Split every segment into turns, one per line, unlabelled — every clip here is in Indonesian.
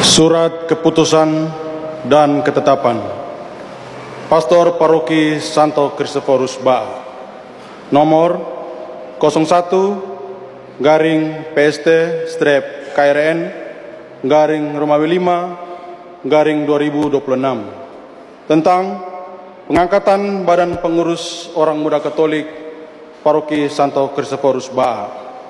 Surat Keputusan dan Ketetapan Pastor Paroki Santo Kristoforus Baa nomor 01-PST-KRN-Romawi 5-2026 tentang pengangkatan Badan Pengurus Orang Muda Katolik Paroki Santo Kristoforus Baa.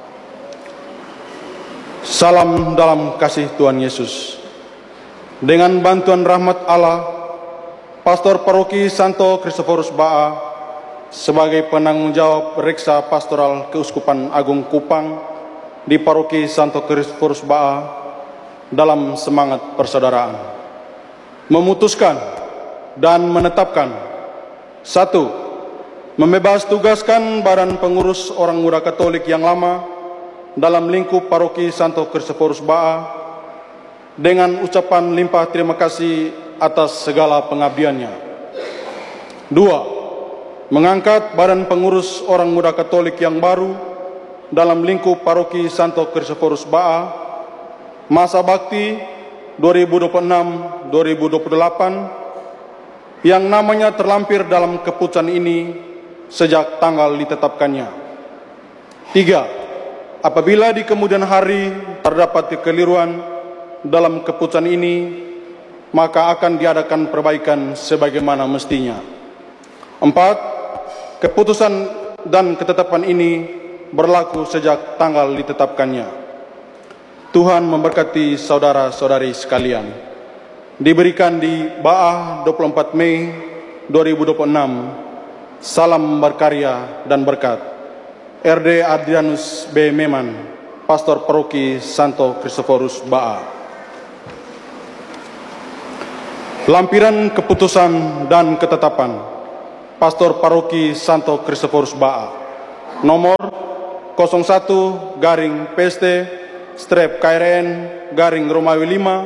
Salam dalam kasih Tuhan Yesus. Dengan bantuan rahmat Allah, Pastor Paroki Santo Kristoforus Baa sebagai penanggung jawab reksa pastoral Keuskupan Agung Kupang di Paroki Santo Kristoforus Baa dalam semangat persaudaraan, memutuskan dan menetapkan: 1. Membebas tugaskan Badan Pengurus Orang Muda Katolik yang lama dalam lingkup Paroki Santo Kristoforus Baa dengan ucapan limpah terima kasih atas segala pengabdiannya. 2. Mengangkat Badan Pengurus Orang Muda Katolik yang baru dalam lingkup Paroki Santo Kristoforus Baa masa bakti 2026-2028 yang namanya terlampir dalam keputusan ini sejak tanggal ditetapkannya. 3. Apabila di kemudian hari terdapat kekeliruan dalam keputusan ini, maka akan diadakan perbaikan sebagaimana mestinya. 4. Keputusan dan ketetapan ini berlaku sejak tanggal ditetapkannya. Tuhan memberkati saudara-saudari sekalian. Diberikan di Baa 24 Mei 2026. Salam berkarya dan berkat. RD Adrianus B. Meman, Pastor Paroki Santo Kristoforus Baa. Lampiran keputusan dan ketetapan Pastor Paroki Santo Kristoforus Baa nomor 01-PST-KRN-Romawi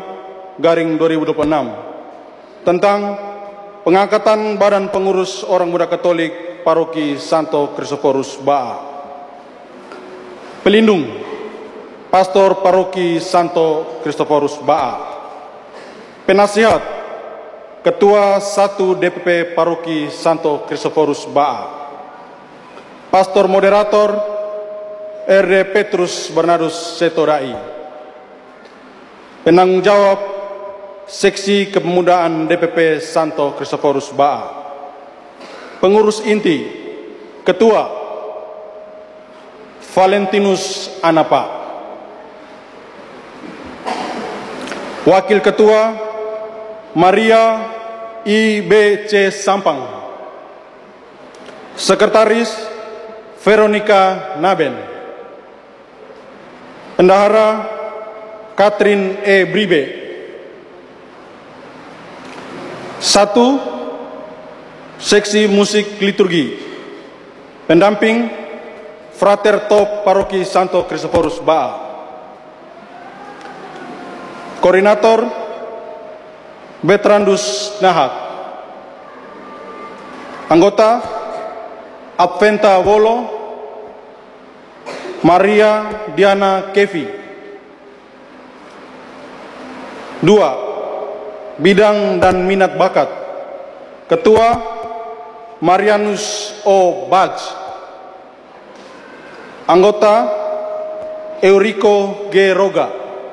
5-2026 tentang pengangkatan Badan Pengurus Orang Muda Katolik Paroki Santo Kristoforus Baa. Pelindung Pastor Paroki Santo Kristoforus Baa. Penasihat Ketua 1 DPP Paroki Santo Kristoforus Baa. Pastor Moderator RD Petrus Bernardus Setorai. Penanggung jawab Seksi Kepemudaan DPP Santo Kristoforus Baa. Pengurus inti Ketua Valentinus Anapa. Wakil Ketua Maria IBC Sampang. Sekretaris Veronica Naben. Bendahara Katrin E. Bribe. 1. Seksi Musik Liturgi. Pendamping Frater Top Paroki Santo Kristoforus Baa. Koordinator Betrandus Nahat. Anggota Adventa Wolo Maria Diana Kevi. 2. Bidang dan minat bakat Ketua Marianus O. Baj. Anggota Eurico G. Roga.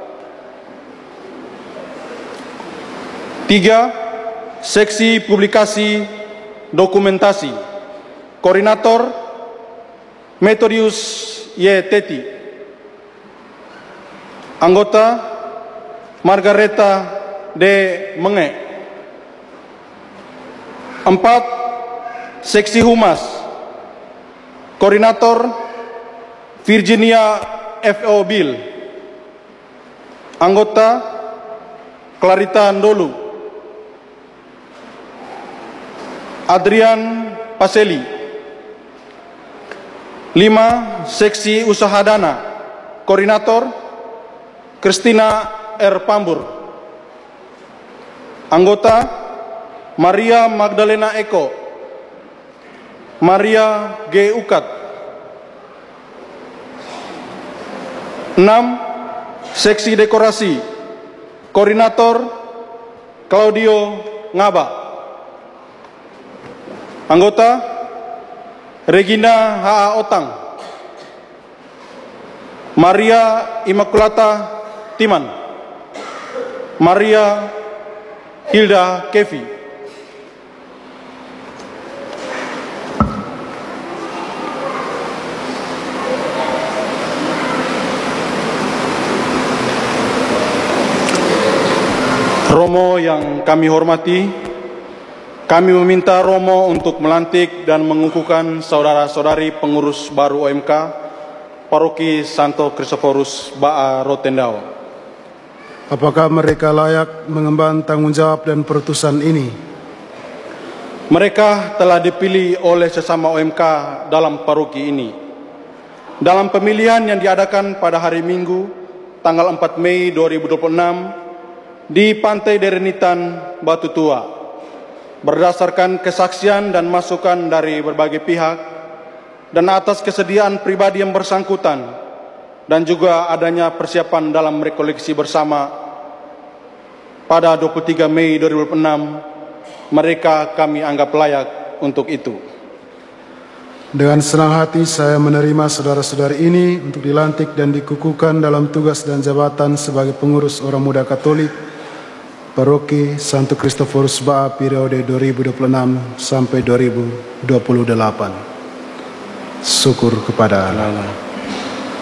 3. Seksi Publikasi Dokumentasi Koordinator Methodius Y. Teti. Anggota Margareta D. Menge. 4. Seksi Humas Koordinator Virginia F.O. Bill. Anggota Clarita Ndolu. Adrian Paseli. 5. Seksi Usaha Dana Koordinator Christina R. Pambur. Anggota Maria Magdalena Eko. Maria G. Ukat. 6. Seksi Dekorasi Koordinator Claudio Ngaba. Anggota Regina H.A. Otang, Maria Immaculata Timan, Maria Hilda Kevi. Romo yang kami hormati, kami meminta Romo untuk melantik dan mengukuhkan saudara-saudari pengurus baru OMK Paroki Santo Kristoforus Ba'a Rotendao.
Apakah mereka layak mengemban tanggung jawab dan perutusan ini?
Mereka telah dipilih oleh sesama OMK dalam paroki ini. Dalam pemilihan yang diadakan pada hari Minggu, tanggal 4 Mei 2026, di Pantai Derenitan, Batu Tua, berdasarkan kesaksian dan masukan dari berbagai pihak, dan atas kesediaan pribadi yang bersangkutan, dan juga adanya persiapan dalam rekoleksi bersama pada 23 Mei 2026, mereka kami anggap layak untuk itu.
Dengan senang hati saya menerima saudara-saudari ini untuk dilantik dan dikukuhkan dalam tugas dan jabatan sebagai pengurus orang muda Katolik Paroki Santo Kristoforus Ba'a periode 2026 sampai 2028. Syukur kepada Allah.